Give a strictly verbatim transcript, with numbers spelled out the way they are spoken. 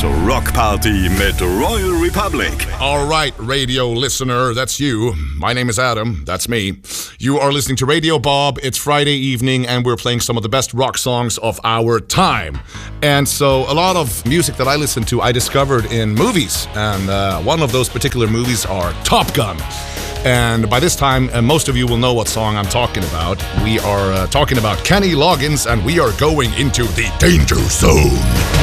Rock Party mit Royal Republic. All right, radio listener, that's you. My name is Adam, that's me. You are listening to Radio Bob. It's Friday evening, and we're playing some of the best rock songs of our time. And so a lot of music that I listen to, I discovered in movies. And uh, one of those particular movies are Top Gun. And by this time, uh, most of you will know what song I'm talking about. We are uh, talking about Kenny Loggins, and we are going into the danger zone.